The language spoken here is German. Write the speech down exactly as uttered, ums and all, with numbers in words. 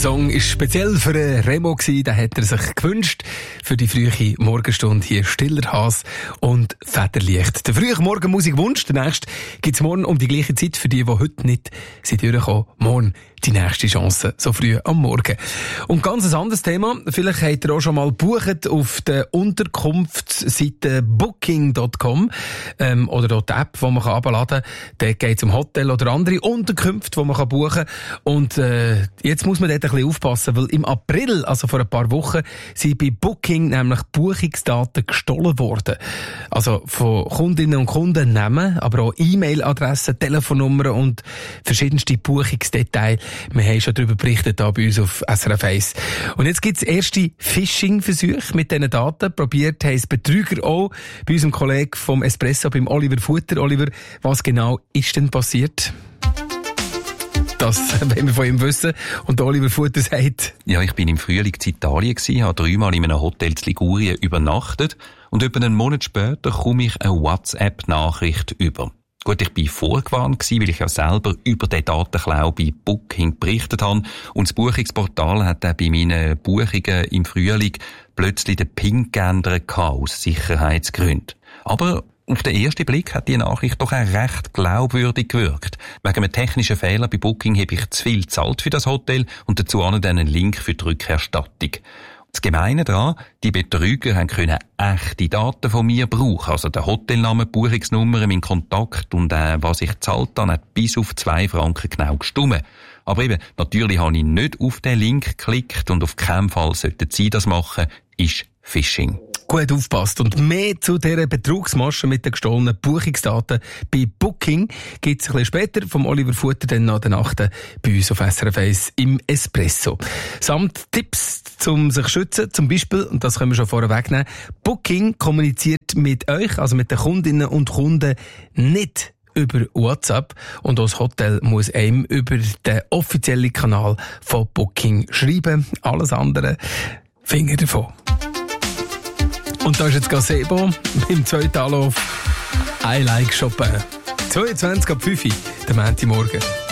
Song ist speziell für Remo gewesen, den hat er sich gewünscht. Für die frühe Morgenstunde hier Stiller Has und Federlicht. Der frühe Morgenmusikwunsch, der nächste gibt's morgen um die gleiche Zeit für die, die heute nicht sind durchgekommen. Morgen die nächste Chance, so früh am Morgen. Und ganz ein anderes Thema. Vielleicht habt ihr auch schon mal gebucht auf der Unterkunftsseite booking Punkt com ähm, oder dort die App, die man herunterladen kann. Dort geht es um Hotel oder andere Unterkünfte, die man buchen kann. Und äh, jetzt muss man dort ein bisschen aufpassen, weil im April, also vor ein paar Wochen, sind bei Booking nämlich Buchungsdaten gestohlen worden. Also von Kundinnen und Kunden Namen, aber auch E-Mail-Adressen, Telefonnummern und verschiedenste Buchungsdetails. Wir haben schon darüber berichtet hier bei uns auf S R F eins. Und jetzt gibt es erste Phishing-Versuche mit diesen Daten. Probiert haben es Betrüger auch bei unserem Kollegen vom Espresso, beim Oliver Futter. Oliver, was genau ist denn passiert? Das wollen wir von ihm wissen. Und Oliver Futter sagt: Ja, ich bin im Frühling in Italien gewesen, habe dreimal in einem Hotel in Ligurien übernachtet und etwa einen Monat später komme ich eine WhatsApp-Nachricht über. Gut, ich bin vorgewarnt gewesen, weil ich ja selber über den Datenklau bei Booking berichtet habe. Und das Buchungsportal hat auch bei meinen Buchungen im Frühling plötzlich den PIN geändert aus Sicherheitsgründen. Aber auf den ersten Blick hat die Nachricht doch auch recht glaubwürdig gewirkt. Wegen einem technischen Fehler bei Booking habe ich zu viel gezahlt für das Hotel und dazu auch noch einen Link für die Rückerstattung. Das Gemeine daran, die Betrüger haben können echte Daten von mir brauchen, also den Hotelnamen, Buchungsnummer, meinen Kontakt und äh, was ich gezahlt habe, hat bis auf zwei Franken genau gestimmt. Aber eben, natürlich habe ich nicht auf den Link geklickt und auf keinen Fall sollten Sie das machen, ist Phishing. Gut aufpasst. Und mehr zu dieser Betrugsmasche mit den gestohlenen Buchungsdaten bei Booking gibt es ein bisschen später vom Oliver Futter dann nach der Nacht bei uns auf S R F eins im Espresso. Samt Tipps zum sich schützen, zum Beispiel, und das können wir schon vorher wegnehmen, Booking kommuniziert mit euch, also mit den Kundinnen und Kunden, nicht über WhatsApp, und auch das Hotel muss einem über den offiziellen Kanal von Booking schreiben. Alles andere, Finger davon. Und da ist jetzt Gazebo im zweiten Anlauf I Like Chopin. zweiundzwanzig ab fünf Uhr, der Montagmorgen.